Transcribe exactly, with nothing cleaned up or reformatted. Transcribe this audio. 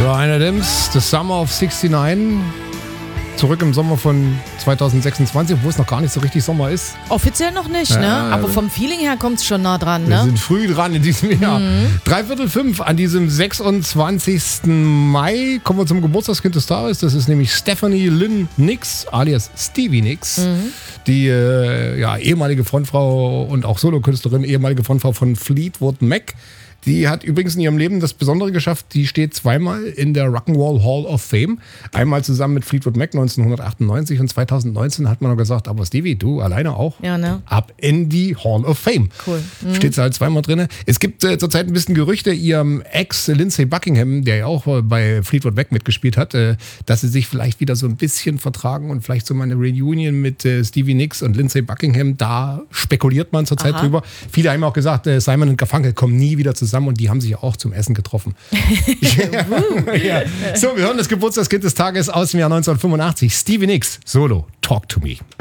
Bryan Adams, The Summer of sixty-nine. Zurück im Sommer von zwanzig sechsundzwanzig, wo es noch gar nicht so richtig Sommer ist. Offiziell noch nicht, Ja, ne? ja. Aber vom Feeling her kommt es schon nah dran, Wir ne? sind früh dran in diesem Jahr. Mhm. Dreiviertel fünf an diesem sechsundzwanzigsten Mai kommen wir zum Geburtstagskind des Tages. Das ist nämlich Stephanie Lynn Nicks, alias Stevie Nicks. Mhm. Die äh, ja, ehemalige Frontfrau und auch Solokünstlerin, ehemalige Frontfrau von Fleetwood Mac. Die hat übrigens in ihrem Leben das Besondere geschafft, die steht zweimal in der Rock'n'Roll Hall of Fame. Einmal zusammen mit Fleetwood Mac neunzehnhundertachtundneunzig und zweitausendneunzehn hat man noch gesagt, aber Stevie, du alleine auch, Ja, ne? ab in die Hall of Fame. Cool. Mhm. Steht sie halt zweimal drin. Es gibt äh, zurzeit ein bisschen Gerüchte, ihrem Ex Lindsey Buckingham, der ja auch äh, bei Fleetwood Mac mitgespielt hat, äh, dass sie sich vielleicht wieder so ein bisschen vertragen und vielleicht so mal eine Reunion mit äh, Stevie Nicks und Lindsey Buckingham, da spekuliert man zurzeit Aha. drüber. Viele haben auch gesagt, äh, Simon und Garfunkel kommen nie wieder zusammen und die haben sich auch zum Essen getroffen. ja. So, wir hören das Geburtstagskind des Tages aus dem Jahr neunzehnhundertfünfundachtzig. Stevie Nicks, Solo, Talk to Me.